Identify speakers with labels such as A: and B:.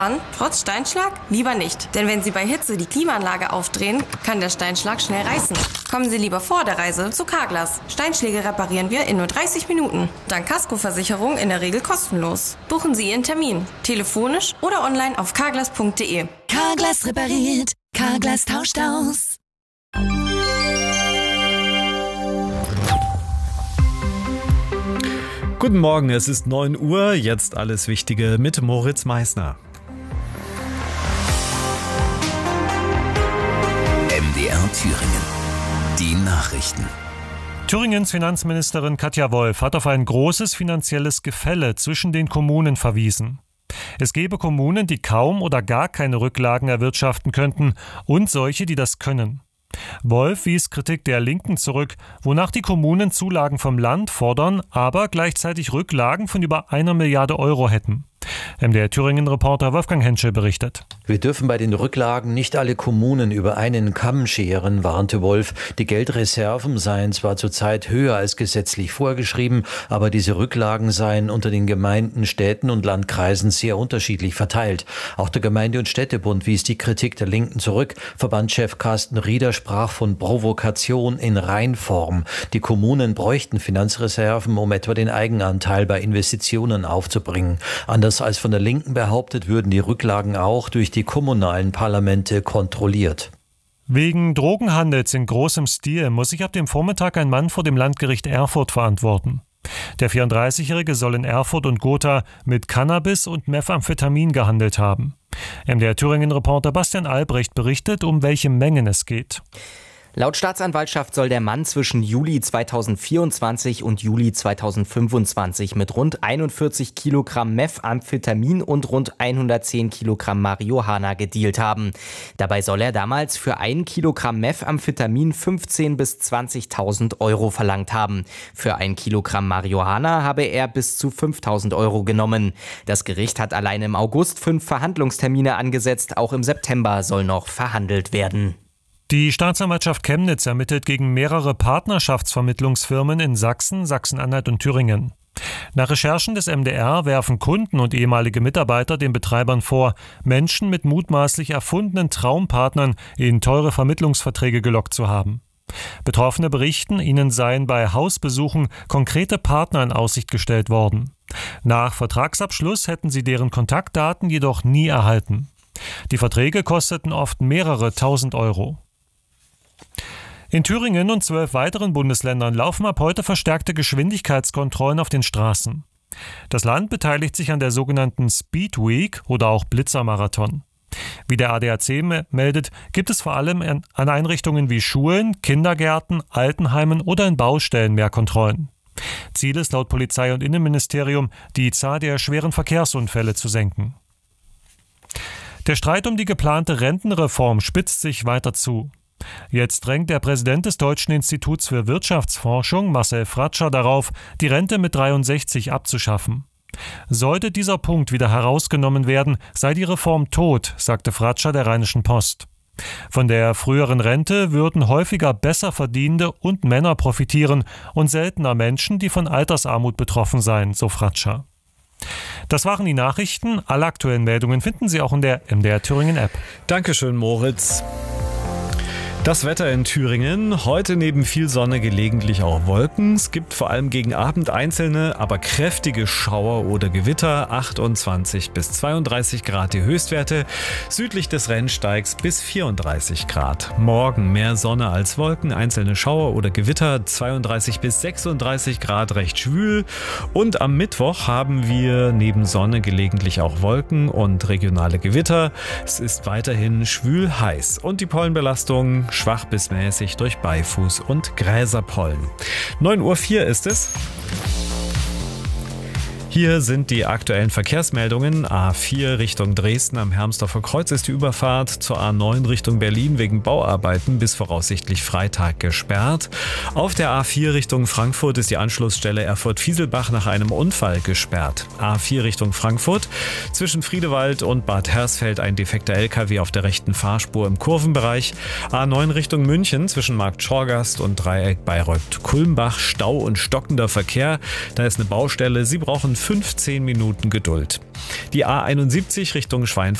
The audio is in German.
A: Trotz Steinschlag? Lieber nicht. Denn wenn Sie bei Hitze die Klimaanlage aufdrehen, kann der Steinschlag schnell reißen. Kommen Sie lieber vor der Reise zu Carglass. Steinschläge reparieren wir in nur 30 Minuten. Dank Kaskoversicherung in der Regel kostenlos. Buchen Sie Ihren Termin. Telefonisch oder online auf carglass.de.
B: Carglass repariert. Carglass tauscht aus.
C: Guten Morgen, es ist 9 Uhr. Jetzt alles Wichtige mit Moritz Meissner.
D: MDR Thüringen. Die Nachrichten.
E: Thüringens Finanzministerin Katja Wolf hat auf ein großes finanzielles Gefälle zwischen den Kommunen verwiesen. Es gebe Kommunen, die kaum oder gar keine Rücklagen erwirtschaften könnten und solche, die das können. Wolf wies Kritik der Linken zurück, wonach die Kommunen Zulagen vom Land fordern, aber gleichzeitig Rücklagen von über 1 Milliarde Euro hätten. MDR Thüringen-Reporter Wolfgang Henschel berichtet.
F: Wir dürfen bei den Rücklagen nicht alle Kommunen über einen Kamm scheren, warnte Wolf. Die Geldreserven seien zwar zurzeit höher als gesetzlich vorgeschrieben, aber diese Rücklagen seien unter den Gemeinden, Städten und Landkreisen sehr unterschiedlich verteilt. Auch der Gemeinde- und Städtebund wies die Kritik der Linken zurück. Verbandschef Carsten Rieder sprach von Provokation in Reinform. Die Kommunen bräuchten Finanzreserven, um etwa den Eigenanteil bei Investitionen aufzubringen. Anders als von der Linken behauptet, würden die Rücklagen auch durch die kommunalen Parlamente kontrolliert.
E: Wegen Drogenhandels in großem Stil muss sich ab dem Vormittag ein Mann vor dem Landgericht Erfurt verantworten. Der 34-Jährige soll in Erfurt und Gotha mit Cannabis und Methamphetamin gehandelt haben. MDR Thüringen-Reporter Bastian Albrecht berichtet, um welche Mengen es geht.
G: Laut Staatsanwaltschaft soll der Mann zwischen Juli 2024 und Juli 2025 mit rund 41 Kilogramm Methamphetamin und rund 110 Kilogramm Marihuana gedealt haben. Dabei soll er damals für 1 Kilogramm Methamphetamin 15.000 bis 20.000 Euro verlangt haben. Für 1 Kilogramm Marihuana habe er bis zu 5.000 Euro genommen. Das Gericht hat allein im August 5 Verhandlungstermine angesetzt. Auch im September soll noch verhandelt werden.
E: Die Staatsanwaltschaft Chemnitz ermittelt gegen mehrere Partnerschaftsvermittlungsfirmen in Sachsen, Sachsen-Anhalt und Thüringen. Nach Recherchen des MDR werfen Kunden und ehemalige Mitarbeiter den Betreibern vor, Menschen mit mutmaßlich erfundenen Traumpartnern in teure Vermittlungsverträge gelockt zu haben. Betroffene berichten, ihnen seien bei Hausbesuchen konkrete Partner in Aussicht gestellt worden. Nach Vertragsabschluss hätten sie deren Kontaktdaten jedoch nie erhalten. Die Verträge kosteten oft mehrere tausend Euro. In Thüringen und 12 weiteren Bundesländern laufen ab heute verstärkte Geschwindigkeitskontrollen auf den Straßen. Das Land beteiligt sich an der sogenannten Speed Week oder auch Blitzermarathon. Wie der ADAC meldet, gibt es vor allem an Einrichtungen wie Schulen, Kindergärten, Altenheimen oder in Baustellen mehr Kontrollen. Ziel ist laut Polizei und Innenministerium, die Zahl der schweren Verkehrsunfälle zu senken. Der Streit um die geplante Rentenreform spitzt sich weiter zu. Jetzt drängt der Präsident des Deutschen Instituts für Wirtschaftsforschung, Marcel Fratscher, darauf, die Rente mit 63 abzuschaffen. Sollte dieser Punkt wieder herausgenommen werden, sei die Reform tot, sagte Fratscher der Rheinischen Post. Von der früheren Rente würden häufiger besser verdienende und Männer profitieren und seltener Menschen, die von Altersarmut betroffen seien, so Fratscher. Das waren die Nachrichten. Alle aktuellen Meldungen finden Sie auch in der MDR Thüringen App.
C: Dankeschön, Moritz. Das Wetter in Thüringen. Heute neben viel Sonne gelegentlich auch Wolken. Es gibt vor allem gegen Abend einzelne, aber kräftige Schauer oder Gewitter. 28 bis 32 Grad die Höchstwerte. Südlich des Rennsteigs bis 34 Grad. Morgen mehr Sonne als Wolken, einzelne Schauer oder Gewitter. 32 bis 36 Grad recht schwül. Und am Mittwoch haben wir neben Sonne gelegentlich auch Wolken und regionale Gewitter. Es ist weiterhin schwül heiß. Und die Pollenbelastung schwach bis mäßig durch Beifuß und Gräserpollen. 9:04 Uhr ist es. Hier sind die aktuellen Verkehrsmeldungen. A4 Richtung Dresden am Hermsdorfer Kreuz ist die Überfahrt zur A9 Richtung Berlin wegen Bauarbeiten bis voraussichtlich Freitag gesperrt. Auf der A4 Richtung Frankfurt ist die Anschlussstelle Erfurt-Fieselbach nach einem Unfall gesperrt. A4 Richtung Frankfurt zwischen Friedewald und Bad Hersfeld ein defekter LKW auf der rechten Fahrspur im Kurvenbereich. A9 Richtung München zwischen Markt Schorgast und Dreieck Bayreuth-Kulmbach Stau und stockender Verkehr. Da ist eine Baustelle. Sie brauchen 15 Minuten Geduld. Die A71 Richtung Schweinfurt